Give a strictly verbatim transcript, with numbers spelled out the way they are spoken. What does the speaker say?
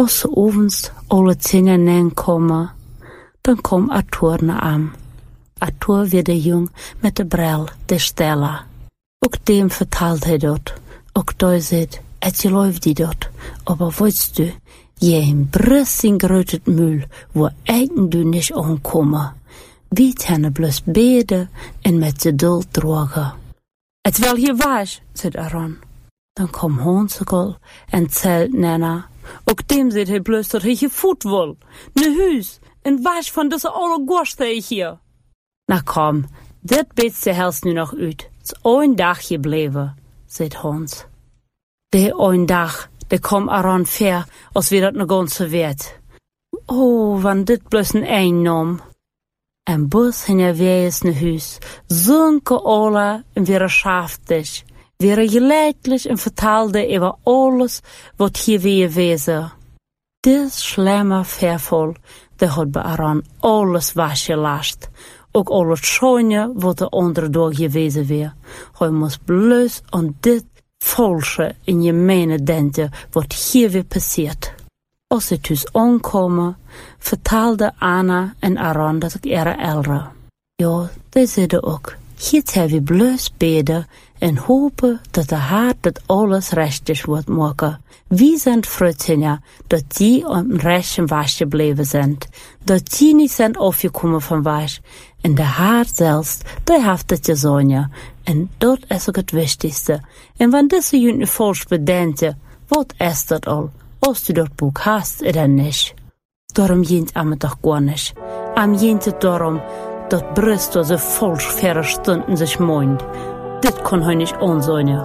Als ze ovens alle tien nen komen, dan komt Arthur naar hem. Arthur werd de jong met de bril, de Stella. Ook dem vertelt hij dat. Ook daar zit, het gelooft die dat. Aber weißt du, je een brust in grote mul, waar eigen du niet aankomen. Wie kunnen bloos beden en met geduld drogen. Het wel je was, zei Aaron. Dan kwam Hansel en zelt Nana. Ook dem zit hij bloos dat hij je voet wil. Naar huis en was van deze alle gorsten hier. Nou kom, dit beste helst nu nog uit. Het is één dag gebleven, zei Hans. De één dag, de kwam Aaron ver als we dat nog ganze werd. Oh, van dit bloos een eindnom. En bus ging er wees naar huis, zonken alle en weer schaftig, weer geleidelijk en vertaalde over alles wat hier weer wezen. Dit slimme vervol, de had bij Aaron alles wasje last. Ook al het schoonje wat de andere dag gewezen weer. Hij moest bloos aan dit volsche in je mene denken wat hier weer passeert. Als ze thuis aankomen, vertelde Anna en Aaron dat ik er elre. Ja, die zeiden ook, hier hebben we bloos beden en hopen dat de hart dat alles rechtjes wordt maken. Wie zijn vruchten dat die op een rechtje was gebleven zijn, dat die niet zijn afgekomen van was. En de hart zelfs, die heeft het gezongen. En dat is ook het wichtigste. En wanneer deze jullie volgens bedenken, wat is dat al? Als u dat boek haast, dan niet. Daarom jint am het toch gar niet. Am jint het daarom dat brust als een volks verre stunden zich moeint. Dit kon hij niet aanzongen.